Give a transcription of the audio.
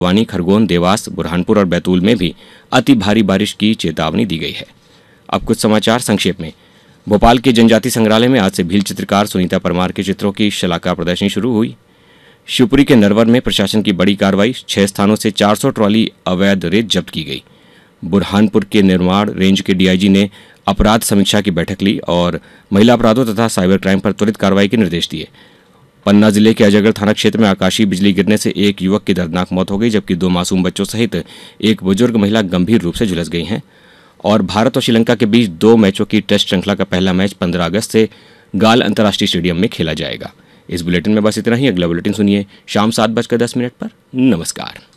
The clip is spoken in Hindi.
वानी, खरगोन, देवास, बुरहानपुर और बैतूल में भी अति भारी बारिश की चेतावनी दी गई है। अब कुछ समाचार संक्षेप में। भोपाल के जनजाति संग्रहालय में आज से भील चित्रकार सुनीता परमार के चित्रों की शलाका प्रदर्शनी शुरू हुई। शिवपुरी के नरवर में प्रशासन की बड़ी कार्रवाई, 6 स्थानों से 400 ट्रॉली अवैध रेत जब्त की गई। बुरहानपुर के निर्माण रेंज के डीआईजी ने अपराध समीक्षा की बैठक ली और महिला अपराधों तथा साइबर क्राइम पर त्वरित कार्रवाई के निर्देश दिए। पन्ना जिले के अजयगढ़ थाना क्षेत्र में आकाशीय बिजली गिरने से एक युवक की दर्दनाक मौत हो गई, जबकि 2 मासूम बच्चों सहित एक बुजुर्ग महिला गंभीर रूप से झुलस गई हैं। और भारत और श्रीलंका के बीच 2 मैचों की टेस्ट श्रृंखला का पहला मैच 15 अगस्त से गाल अंतर्राष्ट्रीय स्टेडियम में खेला जाएगा। इस बुलेटिन में बस इतना ही। अगला बुलेटिन सुनिए शाम 7:10 पर। नमस्कार।